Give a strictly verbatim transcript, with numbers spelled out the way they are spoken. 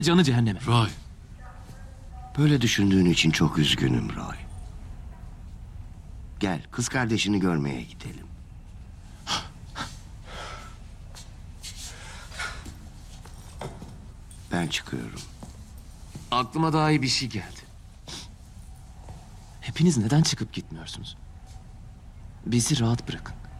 Canı cehenneme. Roy. Böyle düşündüğün için çok üzgünüm Roy. Gel, kız kardeşini görmeye gidelim. Ben çıkıyorum. Aklıma daha iyi bir şey geldi. Hepiniz neden çıkıp gitmiyorsunuz? Bizi rahat bırakın.